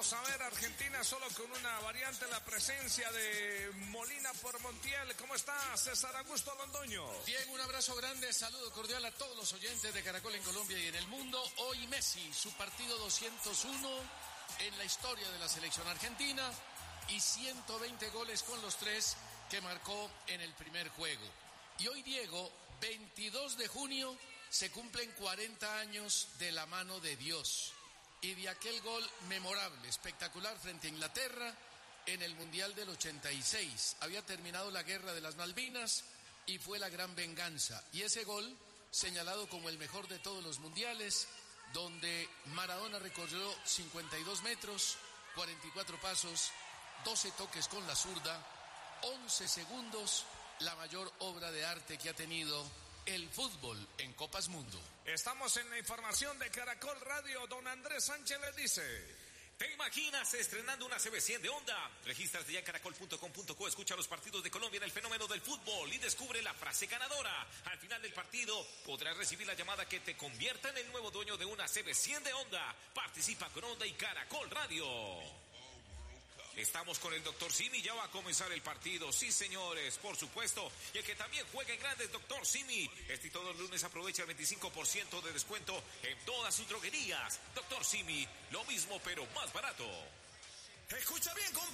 Vamos a ver Argentina solo con una variante, la presencia de Molina por Montiel. ¿Cómo está César Augusto Londoño? Bien, un abrazo grande, saludo cordial a todos los oyentes de Caracol en Colombia y en el mundo. Hoy Messi, su partido 201 en la historia de la selección argentina y 120 goles con los 3 que marcó en el primer juego. Y hoy, Diego, 22 de junio, se cumplen 40 años de la mano de Dios y de aquel gol memorable, espectacular frente a Inglaterra en el Mundial del 86. Había terminado la guerra de las Malvinas y fue la gran venganza. Y ese gol, señalado como el mejor de todos los mundiales, donde Maradona recorrió 52 metros, 44 pasos, 12 toques con la zurda, 11 segundos, la mayor obra de arte que ha tenido el fútbol en Copas Mundo. Estamos en la información de Caracol Radio. Don Andrés Sánchez le dice: ¿te imaginas estrenando una CB100 de Honda? Regístrate ya en caracol.com.co, escucha los partidos de Colombia en el fenómeno del fútbol y descubre la frase ganadora. Al final del partido podrás recibir la llamada que te convierta en el nuevo dueño de una CB100 de Honda. Participa con Honda y Caracol Radio. Estamos con el Dr. Simi, ya va a comenzar el partido, sí señores, por supuesto, y el que también juega en grande es Dr. Simi. Este y todos los lunes aprovecha el 25% de descuento en todas sus droguerías. Dr. Simi, lo mismo pero más barato. Escucha bien, compadre.